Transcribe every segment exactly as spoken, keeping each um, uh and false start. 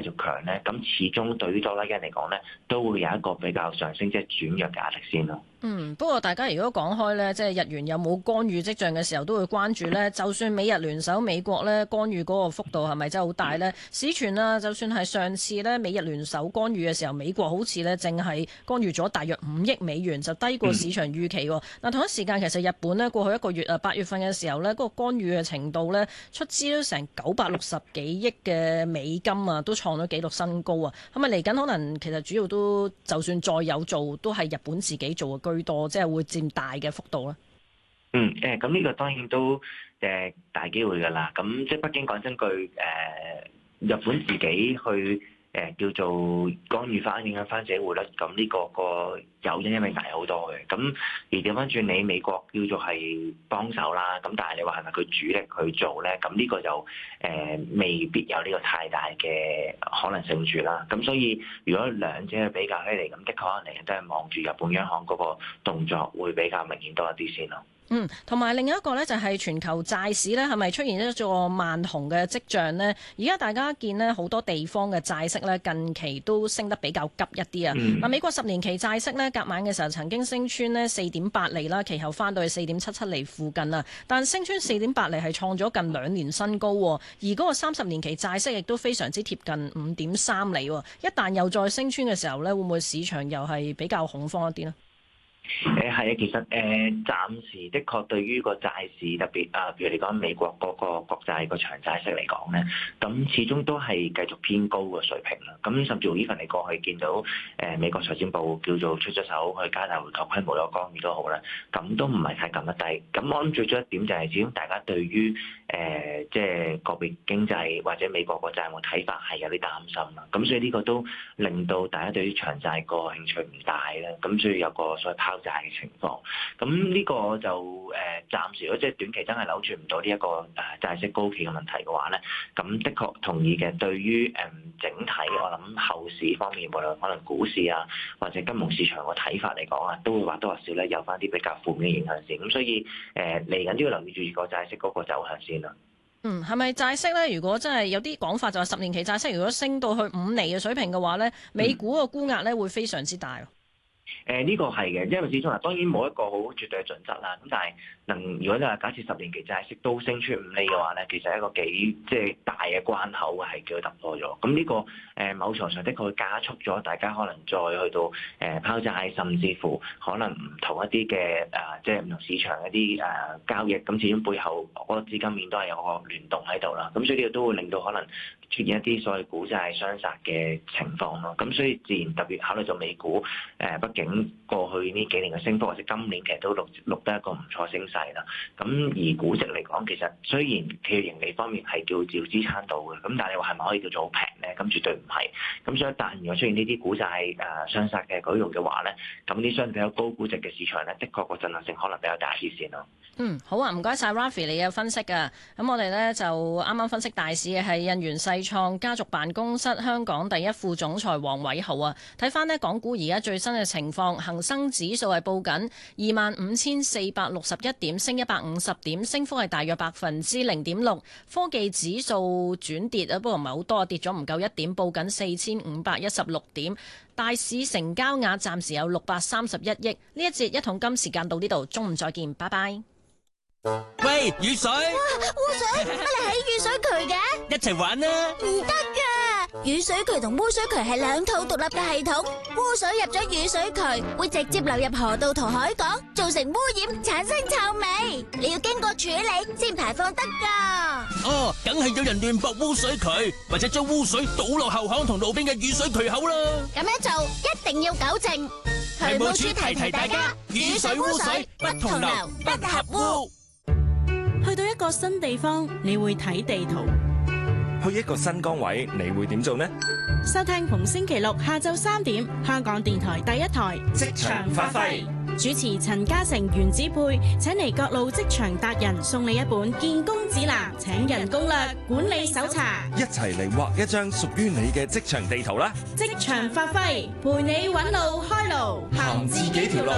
繼續強咧，咁始終對於多啦因嚟講咧，都會有一個比較上升即係轉弱嘅壓力先咯。 嗯，不過大家如果講開呢，即係日元有冇干預跡象嘅時候，都會關注呢。就算美日聯手，美國呢干預嗰個幅度係咪真係好大呢？市傳啊，就算係上次呢美日聯手干預嘅時候，美國好似呢淨係干預咗大約五億美元，就低過市場預期。嗱、嗯，同一時間其實日本呢過去一個月啊，八月份嘅時候呢，嗰個干預嘅程度呢，出資都成九百六十幾億嘅美金啊，都創咗紀錄新高啊。咁啊嚟緊可能其實主要都就算再有做，都係日本自己做嘅居多，即係會佔大嘅幅度啦。 嗯，誒咁呢個當然都誒、呃、大機會㗎啦。咁即係北京講真句，誒、呃、日本自己去誒、呃、叫做干預翻影響翻自己匯率，咁呢個個誘因因為大好多嘅。咁而調翻轉你美國叫做係幫手啦，咁但係你話係咪佢主力去做咧？咁呢個就誒、呃、未必有呢個太大嘅可能性住啦。咁所以如果兩者去比較起嚟，咁的確可能嚟都係望住日本央行嗰個動作會比較明顯多一啲先咯。 嗯，同埋另一個呢，就係全球債市呢，係咪出現一個慢熊嘅跡象呢？而家大家見呢，好多地方嘅債息呢，近期都升得比較急一啲啊。嗱、嗯，美國十年期債息呢，隔晚嘅時候曾經升穿呢四點八厘啦，其後翻到去四點七七厘附近啊。但升穿四點八厘係創咗近兩年新高，而嗰個三十年期債息亦都非常之貼近五點三厘。一旦又再升穿嘅時候呢，會唔會市場又係比較恐慌一啲呢？ 誒係啊，其實誒、呃、暫時的確對於個債市特別啊，譬如你講美國嗰個國債個長債息嚟講咧，咁始終都係繼續偏高個水平啦。咁甚至乎呢份你過去見到誒、呃、美國財政部叫做出咗手去加大回購規模有干預都好啦，咁都唔係太撳得低。咁我諗最重要一點就係始終大家對於誒即係個別經濟或者美國個債務睇法係有啲擔心啦。咁所以呢個都令到大家對於長債個興趣唔大啦。咁所以有個所謂拋債嘅情況，咁呢個就誒、呃、暫時如果即係短期真係扭轉唔到呢一個誒債息高企嘅問題嘅話咧，咁的確同意嘅。對於誒、呃、整體我諗後市方面，無論可能股市啊或者金融市場個睇法嚟講啊，都會或多或少咧有翻啲比較負面嘅影響先。咁所以誒嚟緊都要留意住個債息嗰個走向先啦。 嗯，係咪債息咧？如果真係有啲講法就係十年期債息如果升到去五厘嘅水平嘅話咧，美股個沽壓咧會非常之大。 誒、呃、呢、這個係嘅，因為始終啊，當然冇一個好絕對嘅準則啦。咁但係能，如果你話假設十年期債息都升穿五厘嘅話咧，其實係一個幾即係大嘅關口係叫佢突破咗。咁呢、這個誒、呃、某程度上的確會加速咗大家可能再去到誒、呃、拋債，甚至乎可能唔同一啲嘅誒即係唔同市場一啲誒、呃、交易。咁始終背後嗰個資金面都係有個聯動喺度啦。咁所以呢個都會令到可能出現一啲所謂股債雙殺嘅情況咯。咁所以自然特別考慮咗美股誒，畢竟過去呢幾年嘅升幅，或者今年其實都錄錄得一個唔錯升勢啦。咁而估值嚟講，其實雖然企業盈利方面係叫照支撐到嘅，咁但係你話係咪可以叫做好平咧？咁絕對唔係。咁所以一旦如果出現呢啲股債誒雙殺嘅舉動嘅話咧，咁啲相對比較高估值嘅市場咧，的確個震撼性可能比較大啲先咯。 嗯，好啊，唔該晒 Raffy 你嘅分析啊。咁我哋呢就啱啱分析大市嘅係印源世創家族辦公室香港第一副總裁黃偉豪啊。睇翻呢港股而家最新嘅情況，恒生指數係報緊二萬五千四百六十一點，升一百五十點，升幅係大約百分之零點六。科技指數轉跌啊，不過唔係好多，跌咗唔夠一點，報緊四千五百一十六點。大市成交額暫時有六百三十一億。呢一節一桶金時間到呢度，中午再見，拜拜。 喂，雨水！ 哇，污水！乜你喺雨水渠嘅？ 一齊玩啦！ 唔得㗎，雨水渠同污水渠係兩套獨立嘅系統。污水入咗雨水渠，會直接流入河道同海港，造成污染，產生臭味。你要經過處理先排放得㗎。 哦，梗係有人亂駁污水渠，或者將污水倒落後巷同路邊嘅雨水渠口啦。 咁樣做一定要糾正。 渠務署提提大家，雨水污水不同流，不合污。 去到一個新地方，你會睇地圖； 去一個新崗位，你會點做呢？ 收聽逢星期六下晝三點，香港電台第一台職場發揮， 主持陳嘉誠、袁子佩，請嚟各路職場達人送你一本見工指南、請人攻略、管理手冊， 一齊嚟畫一張屬於你嘅職場地圖啦！ 職場發揮，陪你搵路開路， 行自己條路。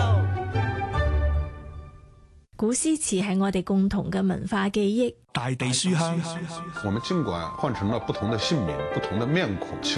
古詩詞係我哋共同嘅文化記憶。 大地書香， 我們儘管換成了不同的姓名、不同的面孔。